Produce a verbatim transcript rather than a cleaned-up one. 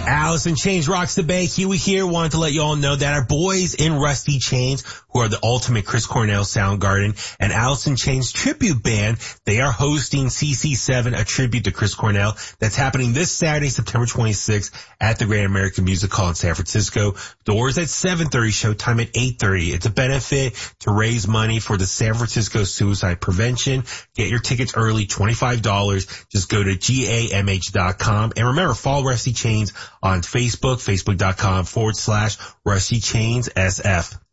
Alice in Chains rocks the Bay. Huey here. Wanted to let you all know that our boys in Rusty Chains, who are the ultimate Chris Cornell Soundgarden and Alice in Chains tribute band, they are hosting C C seven, a tribute to Chris Cornell. That's happening this Saturday, September twenty-sixth at the Great American Music Hall in San Francisco. Doors at seven thirty, showtime at eight thirty. It's a benefit to raise money for the San Francisco suicide prevention. Get your tickets early, twenty-five dollars. Just go to G A M H dot com. And remember, follow Rusty Chains on Facebook, facebook.com forward slash Rusty Chains S F.